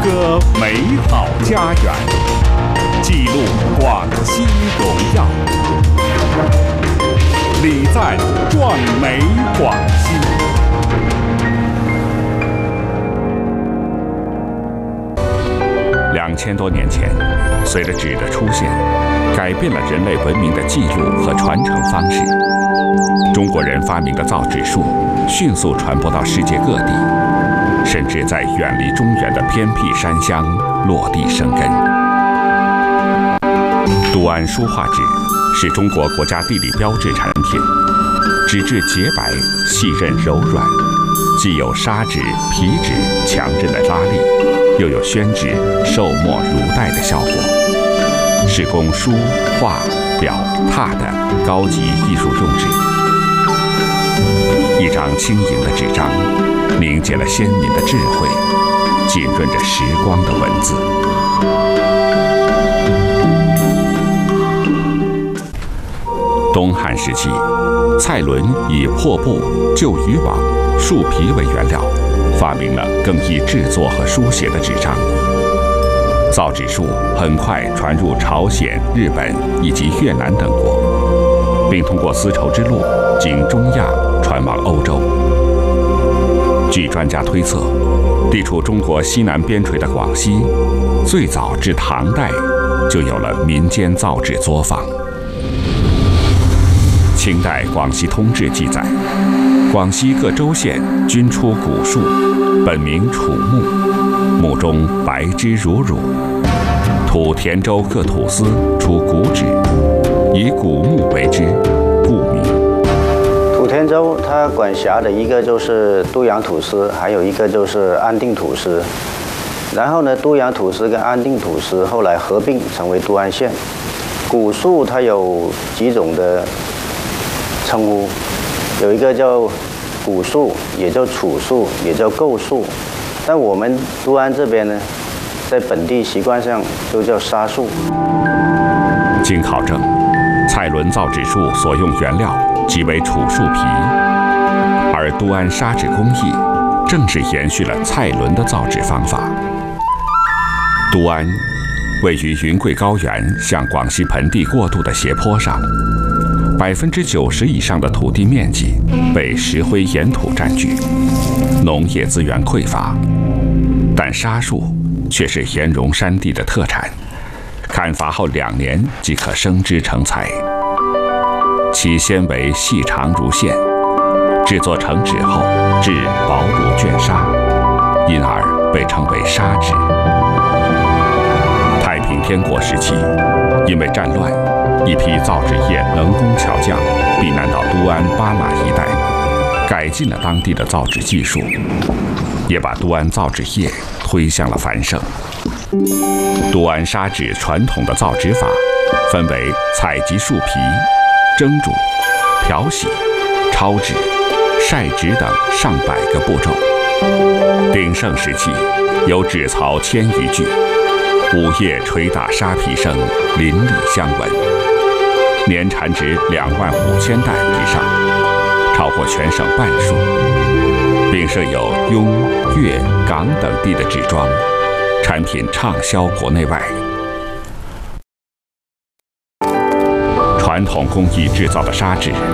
歌美好家园，记录广西荣耀，礼赞壮美广西。2000多年前，随着纸的出现，改变了人类文明的记录和传承方式。中国人发明的造纸术迅速传播到世界各地，甚至在远离中原的偏僻山乡落地生根。都安书画纸是中国国家地理标志产品，纸质洁白、细韧柔软，既有砂纸、皮纸强韧的拉力，又有宣纸瘦墨如带的效果，是供书、画、表、拓的高级艺术用纸。一张轻盈的纸张，凝结了先民的智慧，浸润着时光的文字。东汉时期，蔡伦以破布、旧渔网、树皮为原料，发明了更易制作和书写的纸张。造纸术很快传入朝鲜、日本以及越南等国，并通过丝绸之路经中亚传往欧洲。据专家推测，地处中国西南边陲的广西，最早至唐代就有了民间造纸作坊。清代《广西通志》记载，广西各州县均出古树，本名楚木，木中白枝如乳。土田州各土司出古纸，以古木为之，故名。 土田州它管辖的一个就是都阳土司，还有一个就是安定土司。然后呢，都阳土司跟安定土司后来合并成为都安县。古树它有几种的称呼，有一个叫古树，也叫楚树，也叫构树。但我们都安这边呢，在本地习惯上都叫沙树。 经考证，蔡伦造纸术所用原料即为楚树皮，而都安砂纸工艺正是延续了蔡伦的造纸方法。都安位于云贵高原向广西盆地过渡的斜坡上，90%以上的土地面积被石灰岩土占据，农业资源匮乏，但砂树却是岩溶山地的特产，砍伐后2年即可生枝成材。其纤维细长如线，制作成纸后质薄如绢纱，因而被称为砂纸。太平天国时期，因为战乱，一批造纸业能工巧匠避难到都安巴马一带，改进了当地的造纸技术，也把都安造纸业推向了繁盛。都安砂纸传统的造纸法分为采集树皮、蒸煮、漂洗、抄纸、晒纸等上百个步骤。鼎盛时期，有纸槽1000余具，午夜捶打沙皮声邻里相闻，年产值25000担以上，超过全省半数，并设有雍、粤、港等地的纸庄，产品畅销国内外。传统工艺制造的砂纸